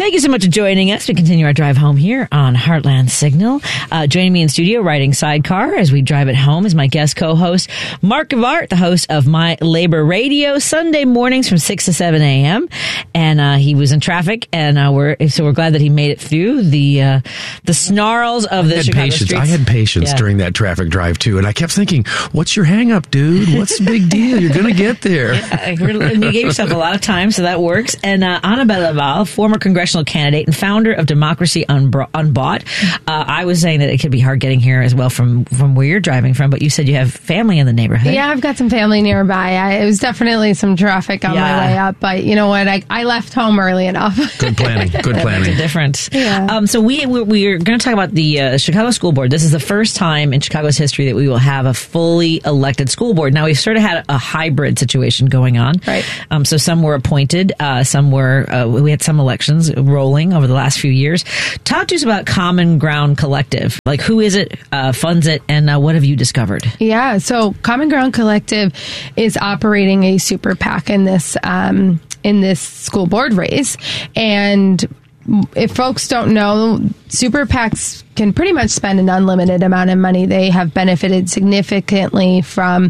Thank you so much for joining us. We continue our drive home here on Heartland Signal. Joining me in studio, riding sidecar as we drive it home, is my guest co-host, Mark Gavart, the host of My Labor Radio, Sunday mornings from 6 to 7 a.m. And he was in traffic, and we're glad that he made it through the snarls of the Chicago streets. I had patience during that traffic drive, too. And I kept thinking, what's your hang-up, dude? What's the big deal? You're going to get there. And you gave yourself a lot of time, so that works. And Annabelle Laval, former congressional candidate and founder of Democracy Unbought. I was saying that it could be hard getting here as well from where you're driving from, but you said you have family in the neighborhood. Yeah, I've got some family nearby. It was definitely some traffic on my way up, but you know what? I left home early enough. Good planning. Good planning. That's a difference. Yeah. So we're going to talk about the Chicago School Board. This is the first time in Chicago's history that we will have a fully elected school board. Now, we've sort of had a hybrid situation going on. Right. So some were appointed, some were, we had some elections rolling over the last few years. Talk to us about Common Ground Collective. Like, who is it, funds it, and what have you discovered? Yeah, so Common Ground Collective is operating a super PAC in this school board race. And if folks don't know, super PACs can pretty much spend an unlimited amount of money. They have benefited significantly from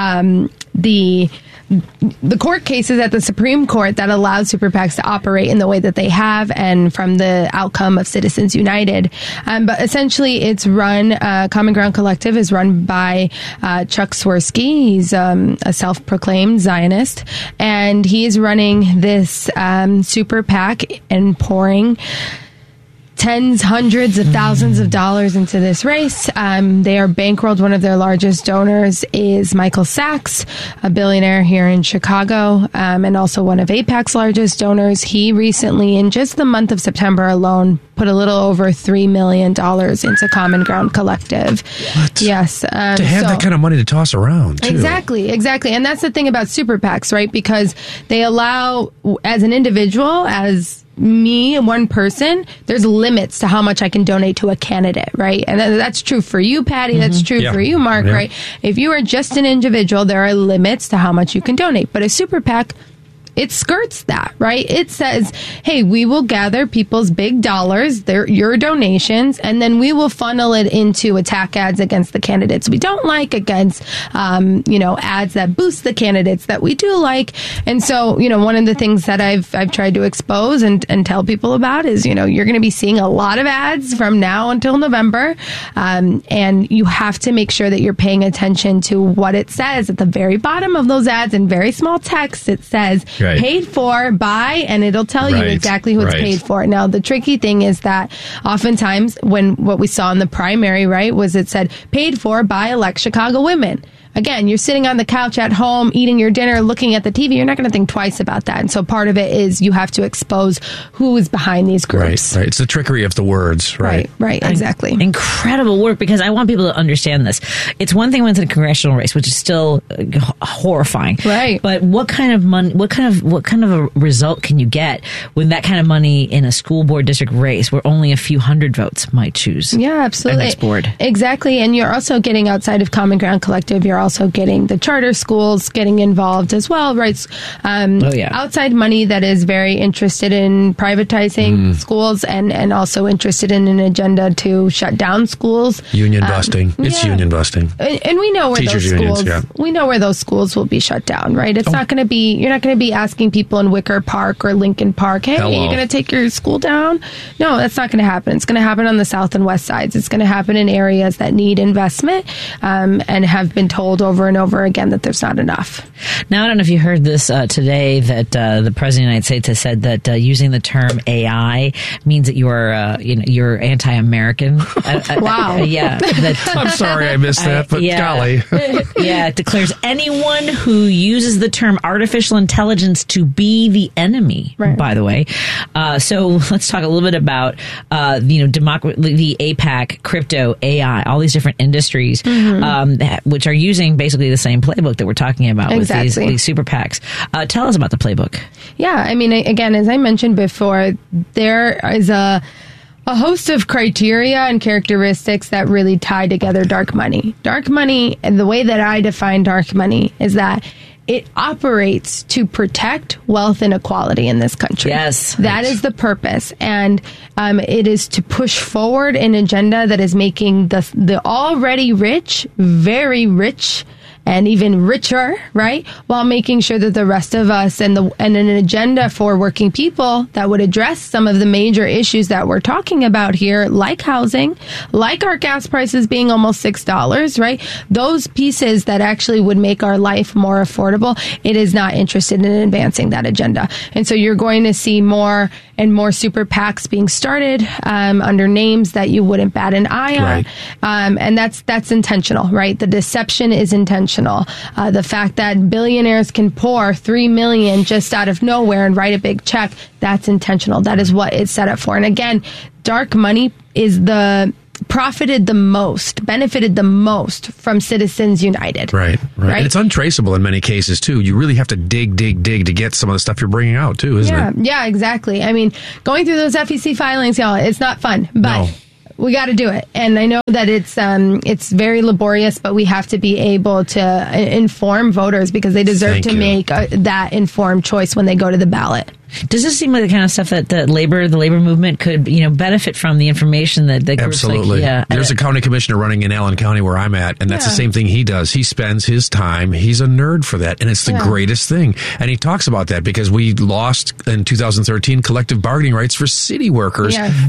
the court cases at the Supreme Court that allowed super PACs to operate in the way that they have, and from the outcome of Citizens United. But essentially, it's run, Common Ground Collective is run by Chuck Swirsky. He's a self-proclaimed Zionist, and he's running this super PAC and pouring tens, hundreds of thousands of dollars into this race. They are bankrolled. One of their largest donors is Michael Sachs, a billionaire here in Chicago, and also one of AIPAC's largest donors. He recently, in just the month of September alone, put a little over $3 million into Common Ground Collective. What? Yes. To have that kind of money to toss around, too. Exactly. And that's the thing about super PACs, right? Because they allow, as an individual, as me, one person, there's limits to how much I can donate to a candidate, right? And that's true for you, Patty. Mm-hmm. That's true for you, Mark, right? If you are just an individual, there are limits to how much you can donate. But a super PAC, it skirts that, right? It says, hey, we will gather people's big dollars, your donations, and then we will funnel it into attack ads against the candidates we don't like, against, ads that boost the candidates that we do like. And so, one of the things that I've tried to expose and tell people about is, you're going to be seeing a lot of ads from now until November. And you have to make sure that you're paying attention to what it says at the very bottom of those ads in very small text. It says, paid for by, and it'll tell you exactly who it's paid for. Now, the tricky thing is that oftentimes what we saw in the primary, right, was it said paid for by Elect Chicago Women. Again, you're sitting on the couch at home, eating your dinner, looking at the TV. You're not going to think twice about that. And so part of it is you have to expose who is behind these groups. Right. It's the trickery of the words, right? Right, exactly. Incredible work, because I want people to understand this. It's one thing when it's a congressional race, which is still horrifying. Right. But what kind of money, what kind of a result can you get with that kind of money in a school board district race where only a few hundred votes might choose? Yeah, absolutely. The next board. Exactly. And you're also getting, outside of Common Ground Collective, you're also getting the charter schools getting involved as well, right? Outside money that is very interested in privatizing schools and also interested in an agenda to shut down schools. Union busting. It's union busting. And we know where Teachers those schools, unions, we know where those schools will be shut down, right? It's not going to be, you're not going to be asking people in Wicker Park or Lincoln Park, hey, are you going to take your school down? No, that's not going to happen. It's going to happen on the south and west sides. It's going to happen in areas that need investment and have been told over and over again that there's not enough. Now, I don't know if you heard this today, that the President of the United States has said that using the term AI means that you're anti-American. Wow. I'm sorry I missed that, but golly. It declares anyone who uses the term artificial intelligence to be the enemy, by the way. So let's talk a little bit about, the AIPAC, crypto, AI, all these different industries, which are using basically the same playbook that we're talking about with these super PACs. Tell us about the playbook. Yeah, I mean, again, as I mentioned before, there is a host of criteria and characteristics that really tie together dark money. Dark money, and the way that I define dark money is that it operates to protect wealth inequality in this country. Yes. That is the purpose. And it is to push forward an agenda that is making the already rich very rich and even richer, right? While making sure that the rest of us and an agenda for working people that would address some of the major issues that we're talking about here, like housing, like our gas prices being almost $6, right? Those pieces that actually would make our life more affordable, it is not interested in advancing that agenda. And so you're going to see more and more super PACs being started under names that you wouldn't bat an eye on. Right. And that's intentional, right? The deception is intentional. The fact that billionaires can pour $3 million just out of nowhere and write a big check, that's intentional. That is what it's set up for. And again, dark money is benefited the most from Citizens United. Right. And it's untraceable in many cases, too. You really have to dig to get some of the stuff you're bringing out, too, isn't it? Yeah, exactly. I mean, going through those FEC filings, y'all, it's not fun, but we got to do it. And I know that it's very laborious, but we have to be able to inform voters because they deserve to make that informed choice when they go to the ballot. Does this seem like the kind of stuff that the labor movement could, benefit from, the information that groups Absolutely. There's a county commissioner running in Allen County where I'm at, and that's the same thing he does. He spends his time. He's a nerd for that, and it's the greatest thing. And he talks about that because we lost in 2013 collective bargaining rights for city workers.